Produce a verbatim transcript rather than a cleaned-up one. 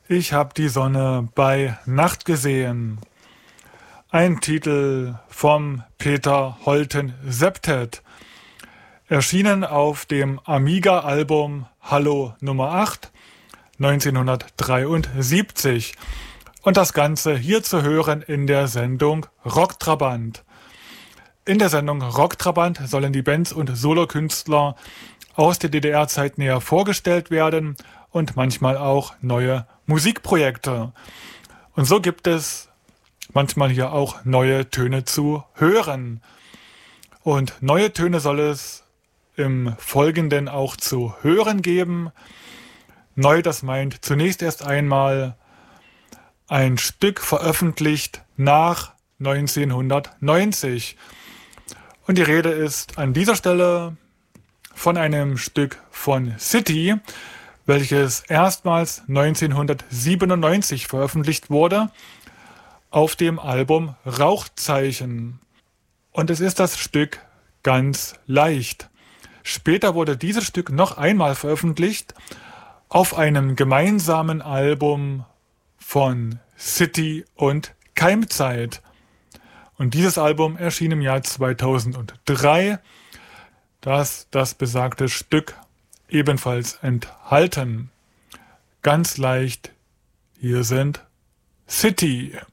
Ich hab die Sonne bei Nacht gesehen. Ein Titel vom Peter Holten Septet. Erschienen auf dem Amiga-Album Hallo Nummer acht neunzehnhundertdreiundsiebzig. Und das Ganze hier zu hören in der Sendung Rocktrabant. In der Sendung Rocktrabant sollen die Bands und Solokünstler aus der D D R-Zeit näher vorgestellt werden und manchmal auch neue Musikprojekte. Und so gibt es manchmal hier auch neue Töne zu hören. Und neue Töne soll es im Folgenden auch zu hören geben. Neu, das meint zunächst erst einmal ein Stück veröffentlicht nach neunzehnhundertneunzig. Und die Rede ist an dieser Stelle von einem Stück von City, welches erstmals neunzehnhundertsiebenundneunzig veröffentlicht wurde auf dem Album Rauchzeichen. Und es ist das Stück Ganz leicht. Später wurde dieses Stück noch einmal veröffentlicht auf einem gemeinsamen Album von City und Keimzeit. Und dieses Album erschien im Jahr zweitausenddrei, das das besagte Stück ebenfalls enthalten. Ganz leicht, hier sind City.